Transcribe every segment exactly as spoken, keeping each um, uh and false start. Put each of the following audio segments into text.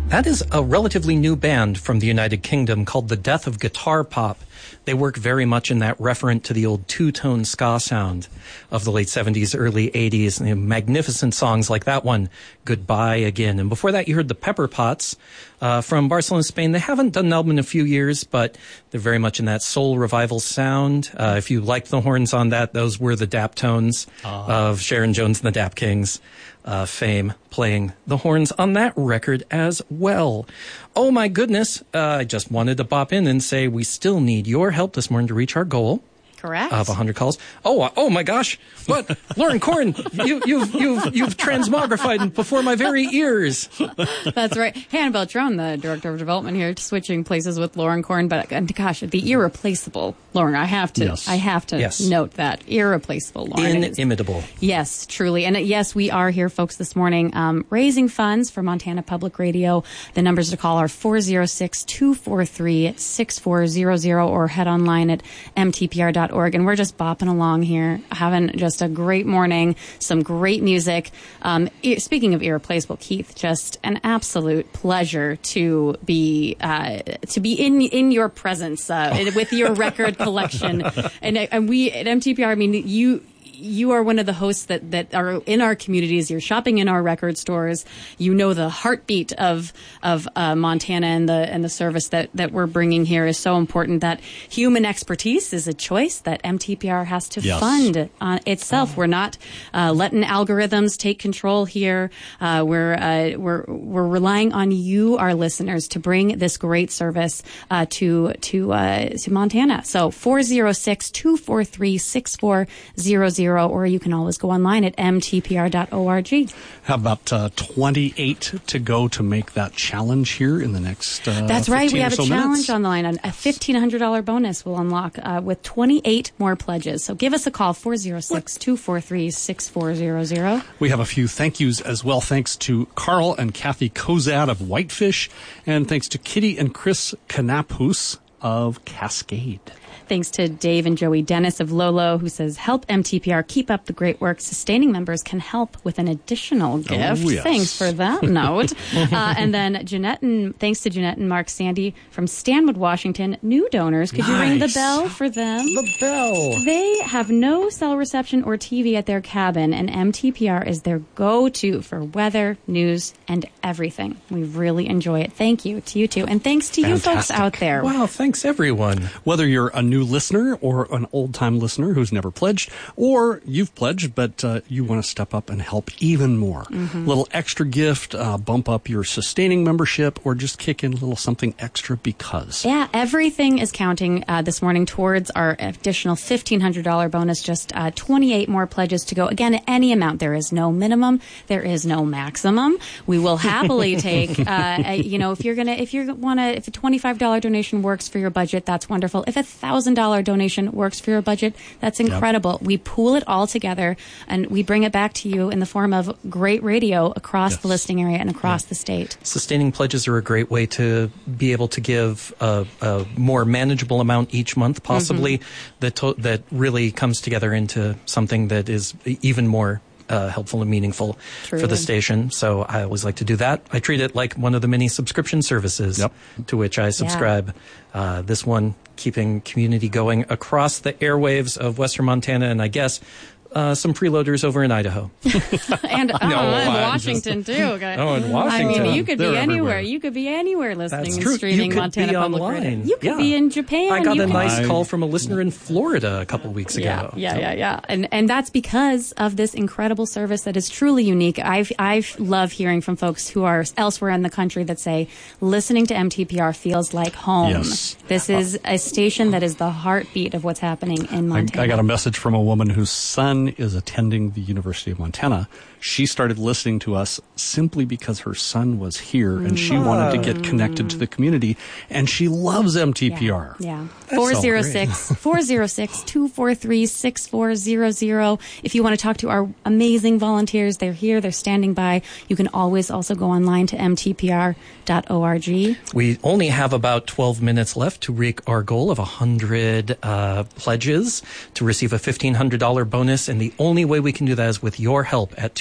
That is a relatively new band from the United Kingdom called The Death of Guitar Pop. They work very much in that referent to the old two-tone ska sound of the late seventies, early eighties. And magnificent songs like that one, Goodbye Again. And before that, you heard the Pepper Pots uh, from Barcelona, Spain. They haven't done an album in a few years, but they're very much in that soul revival sound. Uh, if you like the horns on that, those were the Daptones uh. of Sharon Jones and the Dap Kings. Uh, fame, playing the horns on that record as well. Oh my goodness, uh, I just wanted to bop in and say we still need your help this morning to reach our goal. Correct. Of one hundred calls. Oh, uh, oh my gosh. What? Lauren Corn, you, you've, you've, you've transmogrified before my very ears. That's right. Hannah Beltran, the Director of Development here, switching places with Lauren Corn. But uh, gosh, the irreplaceable Lauren, I have to, yes. I have to yes. note that. Irreplaceable Lauren. Inimitable. Is, yes, truly. And uh, yes, we are here, folks, this morning, um, raising funds for Montana Public Radio. The numbers to call are four oh six, two four three, six four zero zero or head online at m t p r dot org. And we're just bopping along here, having just a great morning, some great music. Um, speaking of irreplaceable, Keith, just an absolute pleasure to be uh, to be in in your presence uh, with your record collection. And, and we at M T P R, I mean, you. You are one of the hosts that, that are in our communities. You're shopping in our record stores. You know the heartbeat of of uh, Montana, and the and the service that, that we're bringing here is so important. That human expertise is a choice that M T P R has to yes. fund uh, itself. Oh. We're not uh, letting algorithms take control here. Uh, we're uh, we're we're relying on you, our listeners, to bring this great service uh, to to uh, to Montana. So four oh six, two four three, six four zero zero. Or you can always go online at m t p r dot org. How about uh, twenty-eight to go to make that challenge here in the next uh, That's right. We have a so challenge minutes. on the line. A fifteen hundred dollars bonus will unlock uh, with twenty-eight more pledges. So give us a call, four oh six, two four three, six four zero zero. We have a few thank yous as well. Thanks to Carl and Kathy Kozad of Whitefish. And thanks to Kitty and Chris Kanapus of Cascade. Thanks to Dave and Joey Dennis of Lolo, who says, help M T P R keep up the great work. Sustaining members can help with an additional gift. Oh, yes. Thanks for that note. uh, and then Jeanette and thanks to Jeanette and Mark Sandy from Stanwood, Washington, new donors. Could nice. you ring the bell for them? The bell. They have no cell reception or T V at their cabin, and M T P R is their go-to for weather, news, and everything. We really enjoy it. Thank you to you two. And thanks to Fantastic. you folks out there. Wow, thanks everyone. Whether you're a new listener or an old-time listener who's never pledged, or you've pledged but uh, you want to step up and help even more. Mm-hmm. Little extra gift, uh, bump up your sustaining membership, or just kick in a little something extra because. Yeah, everything is counting uh, this morning towards our additional fifteen hundred dollars bonus. Just uh, twenty-eight more pledges to go. Again, any amount. There is no minimum. There is no maximum. We will happily take, uh, a, you know, if you're going to, if you want to, if a twenty-five dollars donation works for your budget, that's wonderful. If a one thousand dollars donation works for your budget, that's incredible. Yep. We pool it all together and we bring it back to you in the form of great radio across yes. the listening area and across yeah. the state. Sustaining pledges are a great way to be able to give a, a more manageable amount each month, possibly, mm-hmm. that to- that really comes together into something that is even more Uh, helpful and meaningful Truly. for the station. So I always like to do that. I treat it like one of the many subscription services yep. to which I subscribe. Yeah. Uh, this one keeping community going across the airwaves of Western Montana, and I guess Uh, some freeloaders over in Idaho. and oh, no, in I'm Washington, just, too. Okay. Oh, in Washington. I mean, you could They're be anywhere. everywhere. You could be anywhere listening That's and true. streaming you could Montana be Public online. Radio. You could yeah. be in Japan. I got you a could nice I, call from a listener in Florida a couple weeks ago. Yeah, yeah, so. yeah, yeah. And and that's because of this incredible service that is truly unique. I've I've love hearing from folks who are elsewhere in the country that say listening to M T P R feels like home. Yes. This is a station that is the heartbeat of what's happening in Montana. I, I got a message from a woman whose son is attending the University of Montana. She started listening to us simply because her son was here and she mm. wanted to get connected to the community, and she loves M T P R. Yeah. four oh six, four oh six, two four three, six four zero zero. If you want to talk to our amazing volunteers, they're here, they're standing by. You can always also go online to m t p r dot org. We only have about twelve minutes left to reach our goal of one hundred uh, pledges to receive a fifteen hundred dollars bonus, and the only way we can do that is with your help at two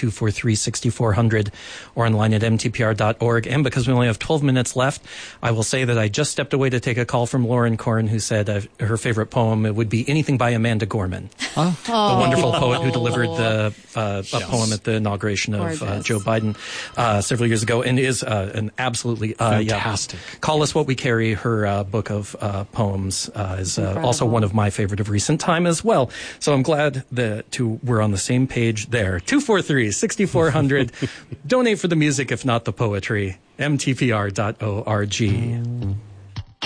two four three, six four zero zero or online at m t p r dot org. And because we only have twelve minutes left, I will say that I just stepped away to take a call from Lauren Korn, who said uh, her favorite poem it would be anything by Amanda Gorman, huh? oh. the wonderful poet who delivered the uh, yes. a poem at the inauguration of uh, Joe Biden uh, several years ago, and is uh, an absolutely uh, fantastic. Yeah, Call Us What We Carry. Her uh, book of uh, poems uh, is uh, also one of my favorite of recent time as well. So I'm glad that to, we're on the same page there. two four three, six four zero zero. Donate for the music, if not the poetry. m t p r dot org.